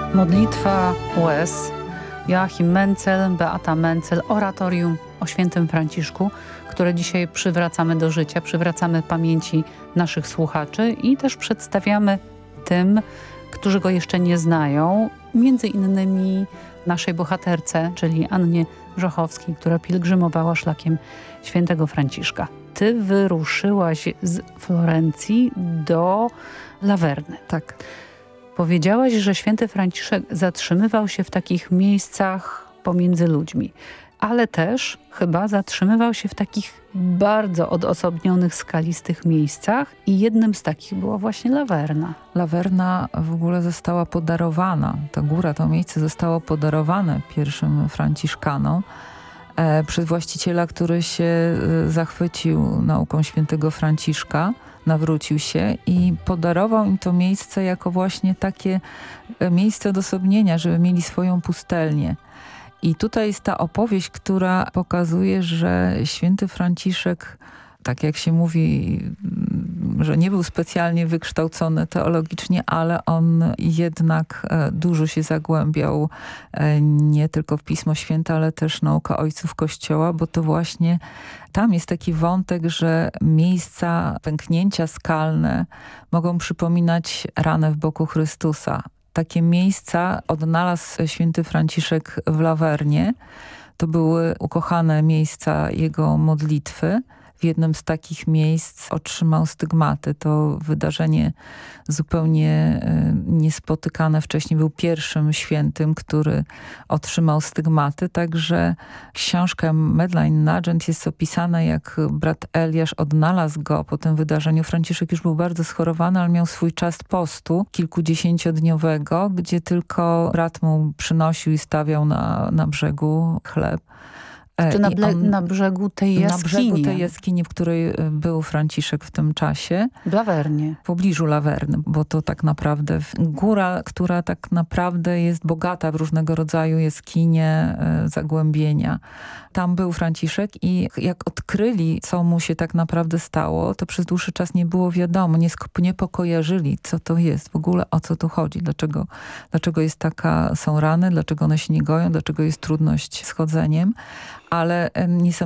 Modlitwa łez, Joachim Mencel, Beata Mencel, oratorium o świętym Franciszku, które dzisiaj przywracamy do życia, przywracamy pamięci naszych słuchaczy i też przedstawiamy tym, którzy go jeszcze nie znają, między innymi naszej bohaterce, czyli Annie Żochowskiej, która pielgrzymowała szlakiem świętego Franciszka. Ty wyruszyłaś z Florencji do Laverny. Tak. Powiedziałaś, że święty Franciszek zatrzymywał się w takich miejscach pomiędzy ludźmi, ale też chyba zatrzymywał się w takich bardzo odosobnionych, skalistych miejscach i jednym z takich była właśnie Laverna. Laverna w ogóle została podarowana, ta góra, to miejsce zostało podarowane pierwszym Franciszkanom przez właściciela, który się zachwycił nauką świętego Franciszka, nawrócił się i podarował im to miejsce jako właśnie takie miejsce odosobnienia, żeby mieli swoją pustelnię. I tutaj jest ta opowieść, która pokazuje, że święty Franciszek, tak jak się mówi, że nie był specjalnie wykształcony teologicznie, ale on jednak dużo się zagłębiał nie tylko w Pismo Święte, ale też nauka ojców Kościoła, bo to właśnie tam jest taki wątek, że miejsca pęknięcia skalne mogą przypominać ranę w boku Chrystusa. Takie miejsca odnalazł święty Franciszek w Lavernie. To były ukochane miejsca jego modlitwy. W jednym z takich miejsc otrzymał stygmaty. To wydarzenie zupełnie niespotykane wcześniej. Był pierwszym świętym, który otrzymał stygmaty. Także książka Medline Nugent jest opisana, jak brat Eliasz odnalazł go po tym wydarzeniu. Franciszek już był bardzo schorowany, ale miał swój czas postu kilkudziesięciodniowego, gdzie tylko brat mu przynosił i stawiał na brzegu chleb. Czy na brzegu tej jaskini? Na brzegu tej jaskini, w której był Franciszek w tym czasie. W Lavernie. W pobliżu Laverny, bo to tak naprawdę góra, która tak naprawdę jest bogata w różnego rodzaju jaskinie, zagłębienia. Tam był Franciszek i jak odkryli, co mu się tak naprawdę stało, to przez dłuższy czas nie było wiadomo, nie pokojarzyli, co to jest, w ogóle o co tu chodzi, dlaczego jest są rany, dlaczego one się nie goją, dlaczego jest trudność z chodzeniem. Ale